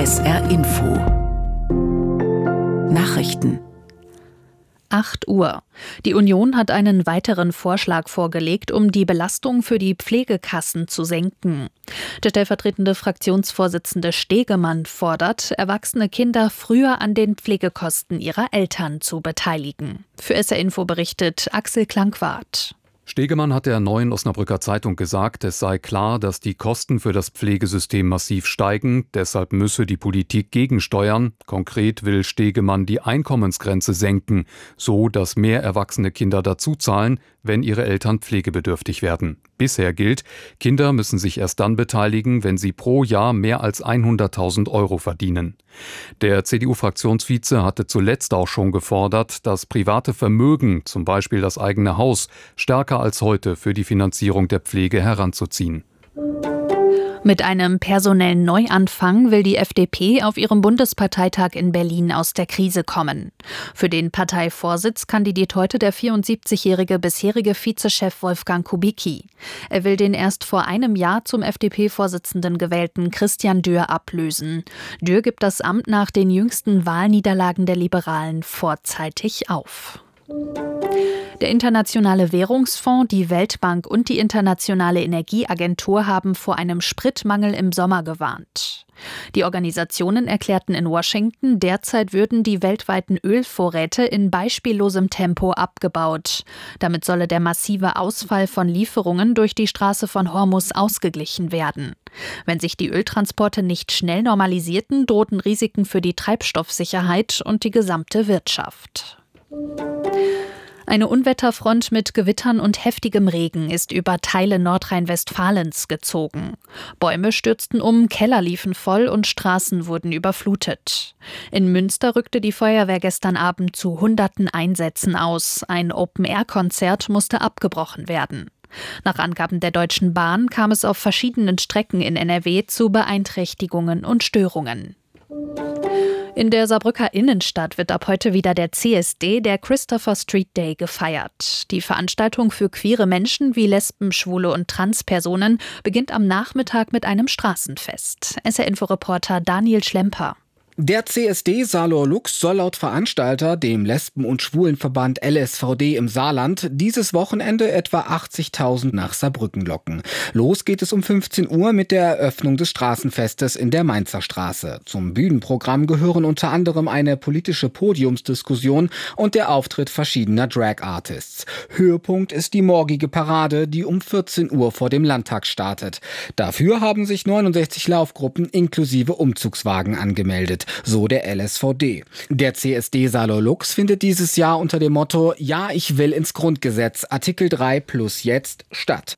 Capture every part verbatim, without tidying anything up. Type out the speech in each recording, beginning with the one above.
S R Info Nachrichten. acht Uhr. Die Union hat einen weiteren Vorschlag vorgelegt, um die Belastung für die Pflegekassen zu senken. Der stellvertretende Fraktionsvorsitzende Stegemann fordert, erwachsene Kinder früher an den Pflegekosten ihrer Eltern zu beteiligen. Für S R Info berichtet Axel Klankwart. Stegemann hat der Neuen Osnabrücker Zeitung gesagt, es sei klar, dass die Kosten für das Pflegesystem massiv steigen. Deshalb müsse die Politik gegensteuern. Konkret will Stegemann die Einkommensgrenze senken, so dass mehr erwachsene Kinder dazuzahlen, wenn ihre Eltern pflegebedürftig werden. Bisher gilt, Kinder müssen sich erst dann beteiligen, wenn sie pro Jahr mehr als hunderttausend Euro verdienen. Der C D U-Fraktionsvize hatte zuletzt auch schon gefordert, das private Vermögen, zum Beispiel das eigene Haus, stärker als heute für die Finanzierung der Pflege heranzuziehen. Mit einem personellen Neuanfang will die F D P auf ihrem Bundesparteitag in Berlin aus der Krise kommen. Für den Parteivorsitz kandidiert heute der vierundsiebzigjährige bisherige Vizechef Wolfgang Kubicki. Er will den erst vor einem Jahr zum F D P-Vorsitzenden gewählten Christian Dürr ablösen. Dürr gibt das Amt nach den jüngsten Wahlniederlagen der Liberalen vorzeitig auf. Der Internationale Währungsfonds, die Weltbank und die Internationale Energieagentur haben vor einem Spritmangel im Sommer gewarnt. Die Organisationen erklärten in Washington, derzeit würden die weltweiten Ölvorräte in beispiellosem Tempo abgebaut. Damit solle der massive Ausfall von Lieferungen durch die Straße von Hormuz ausgeglichen werden. Wenn sich die Öltransporte nicht schnell normalisierten, drohten Risiken für die Treibstoffsicherheit und die gesamte Wirtschaft. Eine Unwetterfront mit Gewittern und heftigem Regen ist über Teile Nordrhein-Westfalens gezogen. Bäume stürzten um, Keller liefen voll und Straßen wurden überflutet. In Münster rückte die Feuerwehr gestern Abend zu hunderten Einsätzen aus. Ein Open-Air-Konzert musste abgebrochen werden. Nach Angaben der Deutschen Bahn kam es auf verschiedenen Strecken in N R W zu Beeinträchtigungen und Störungen. In der Saarbrücker Innenstadt wird ab heute wieder der C S D, der Christopher Street Day, gefeiert. Die Veranstaltung für queere Menschen wie Lesben, Schwule und Transpersonen beginnt am Nachmittag mit einem Straßenfest. S R Info-Reporter Daniel Schlemper. Der C S D Saarlor-Lux soll laut Veranstalter, dem Lesben- und Schwulenverband L S V D im Saarland, dieses Wochenende etwa achtzigtausend nach Saarbrücken locken. Los geht es um fünfzehn Uhr mit der Eröffnung des Straßenfestes in der Mainzer Straße. Zum Bühnenprogramm gehören unter anderem eine politische Podiumsdiskussion und der Auftritt verschiedener Drag-Artists. Höhepunkt ist die morgige Parade, die um vierzehn Uhr vor dem Landtag startet. Dafür haben sich neunundsechzig Laufgruppen inklusive Umzugswagen angemeldet. So der L S V D. Der C S D Saarlor-Lux findet dieses Jahr unter dem Motto „Ja, ich will ins Grundgesetz, Artikel drei plus jetzt“ statt.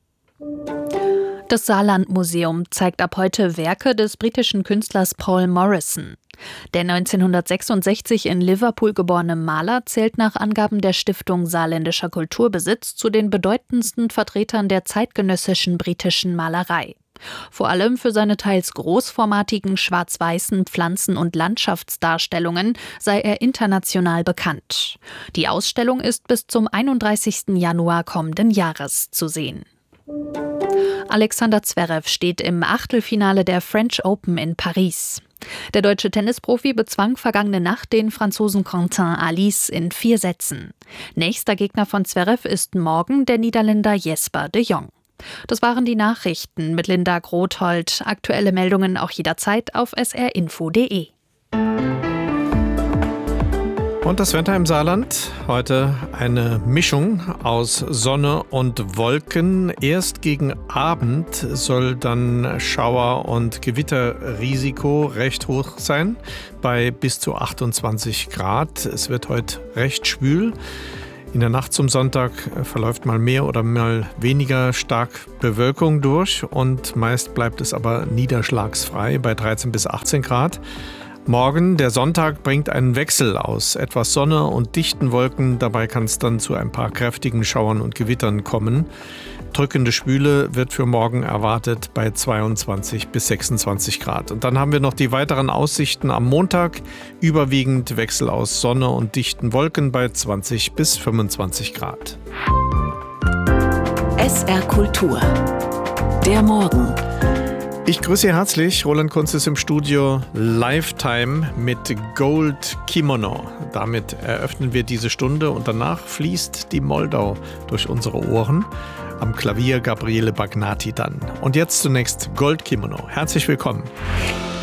Das Saarland-Museum zeigt ab heute Werke des britischen Künstlers Paul Morrison. Der neunzehnhundertsechsundsechzig in Liverpool geborene Maler zählt nach Angaben der Stiftung Saarländischer Kulturbesitz zu den bedeutendsten Vertretern der zeitgenössischen britischen Malerei. Vor allem für seine teils großformatigen schwarz-weißen Pflanzen- und Landschaftsdarstellungen sei er international bekannt. Die Ausstellung ist bis zum einunddreißigsten Januar kommenden Jahres zu sehen. Alexander Zverev steht im Achtelfinale der French Open in Paris. Der deutsche Tennisprofi bezwang vergangene Nacht den Franzosen Quentin Alice in vier Sätzen. Nächster Gegner von Zverev ist morgen der Niederländer Jesper de Jong. Das waren die Nachrichten mit Linda Grothold. Aktuelle Meldungen auch jederzeit auf s r info punkt d e. Und das Wetter im Saarland? Heute eine Mischung aus Sonne und Wolken. Erst gegen Abend soll dann Schauer- und Gewitterrisiko recht hoch sein, bei bis zu achtundzwanzig Grad. Es wird heute recht schwül. In der Nacht zum Sonntag verläuft mal mehr oder mal weniger stark Bewölkung durch und meist bleibt es aber niederschlagsfrei bei dreizehn bis achtzehn Grad. Morgen, der Sonntag, bringt einen Wechsel aus etwas Sonne und dichten Wolken. Dabei kann es dann zu ein paar kräftigen Schauern und Gewittern kommen. Drückende Schwüle wird für morgen erwartet bei zweiundzwanzig bis sechsundzwanzig Grad. Und dann haben wir noch die weiteren Aussichten am Montag. Überwiegend Wechsel aus Sonne und dichten Wolken bei zwanzig bis fünfundzwanzig Grad. S R Kultur. Der Morgen. Ich grüße Sie herzlich. Roland Kunz ist im Studio. Lifetime mit Gold Kimono. Damit eröffnen wir diese Stunde und danach fließt die Moldau durch unsere Ohren. Am Klavier Gabriele Bagnati dann. Und jetzt zunächst Gold Kimono. Herzlich willkommen.